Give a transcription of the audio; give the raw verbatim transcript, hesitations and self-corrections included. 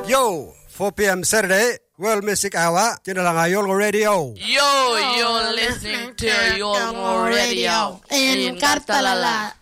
Yo, four p.m. Saturday, World Music Hour, trên đài là Yolngu Radio. Yo, you're listening to Yolngu Radio in Kartalala.